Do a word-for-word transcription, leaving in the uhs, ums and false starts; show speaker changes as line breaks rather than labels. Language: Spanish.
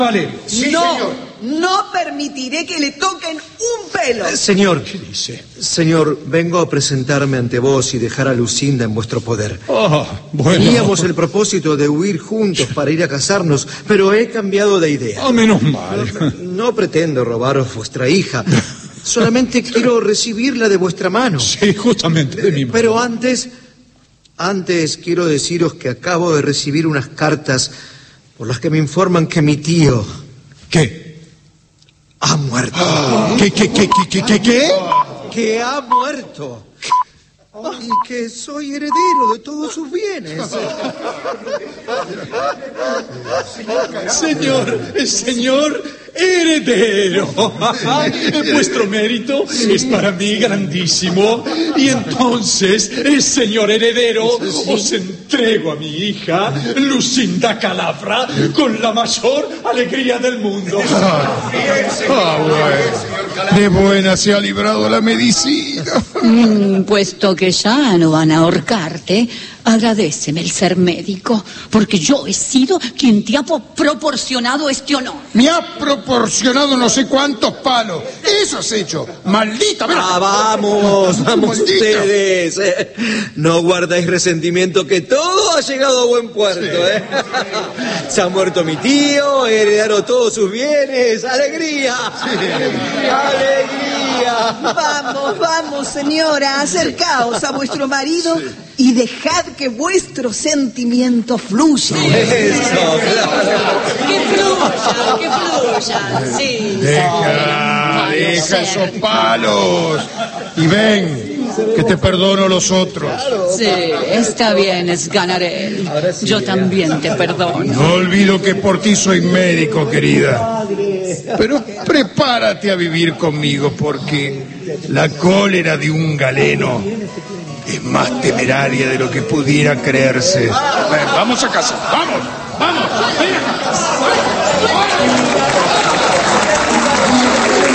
Vale.
Sí, no, señor. No permitiré que le toquen un pelo.
Eh, señor.
¿Qué dice?
Señor, vengo a presentarme ante vos y dejar a Lucinda en vuestro poder.
Oh, bueno.
Teníamos el propósito de huir juntos para ir a casarnos, pero he cambiado de idea.
Oh, menos mal.
No, no pretendo robaros vuestra hija. Solamente quiero recibirla de vuestra mano.
Sí, justamente de mi mano.
Pero antes, antes quiero deciros que acabo de recibir unas cartas por las que me informan que mi tío...
¿Qué?
Ha muerto.
Oh, ¿Qué, qué, qué, qué, qué, qué, qué?
Que ha muerto. Y que soy heredero de todos sus bienes.
Señor, señor heredero. Vuestro mérito es para mí grandísimo. Y entonces, señor heredero, os entrego a mi hija, Lucinda Calafra, con la mayor alegría del mundo.
Ah, ah, bueno. De buena se ha librado la medicina.
Mm, puesto que ya no van a ahorcarte, agradéceme el ser médico, porque yo he sido quien te ha proporcionado este honor.
Me ha proporcionado no sé cuántos palos. Eso has hecho. Maldita.
Ah, vamos, vamos
Maldita.
ustedes. Eh. No guardáis resentimiento, que todo ha llegado a buen puerto. Sí. Eh. Se ha muerto mi tío, heredaron todos sus bienes. ¡Alegría! Sí. ¡Alegría!
Vamos, vamos, señora, acercaos a vuestro marido y dejad que vuestros sentimientos fluyan.
Sí, eso, claro. Que fluyan, que fluyan, sí.
Deja, deja esos palos. Y ven, que te perdono los otros.
Sí, está bien, Sganarelle. Yo también te perdono.
No olvido que por ti soy médico, querida. Pero prepárate a vivir conmigo, porque la cólera de un galeno es más temeraria de lo que pudiera creerse.
Ven, vamos a casa, vamos, vamos.